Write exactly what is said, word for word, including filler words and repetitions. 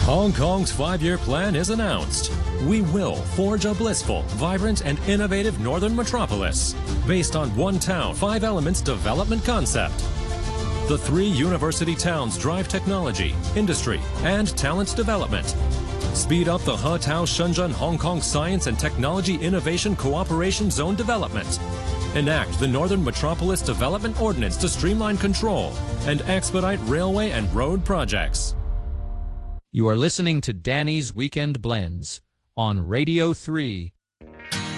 Hong Kong's five-year plan is announced. We will forge a blissful, vibrant, and innovative northern metropolis based on one town, five elements development concept. The three university towns drive technology, industry, and talent development. Speed up the He-Tao Shenzhen Hong Kong Science and Technology Innovation Cooperation Zone development. Enact the Northern Metropolis Development Ordinance to streamline control and expedite railway and road projects. You are listening to Danny's Weekend Blends on Radio three